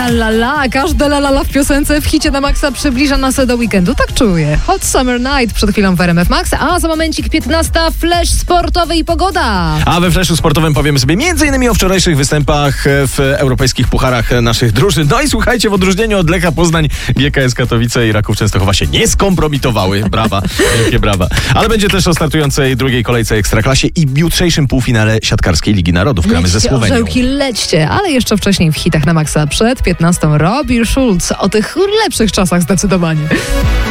la, każde la w piosence w hicie na maksa przybliża nas do weekendu. Tak czuję. Hot Summer Night przed chwilą w RMF Max, a za momencik 15 flash sportowy i pogoda. A we flashu sportowym powiemy sobie m.in. o wczorajszych występach w europejskich pucharach naszych drużyn. No i słuchajcie, w odróżnieniu od Lecha Poznań, GKS Katowice i Raków Częstochowa się nie skompromitowały. Brawa, wielkie brawa. Ale będzie też o startującej drugiej kolejce Ekstraklasie i jutrzejszym półfinale siatkarskiej Ligi Narodów. Gramy ze Słowenią. Orzełki, lećcie, ale jeszcze wcześniej w hitach na maksa przed 15 Robbie Schulz. O tych lepszych czasach zdecydowanie.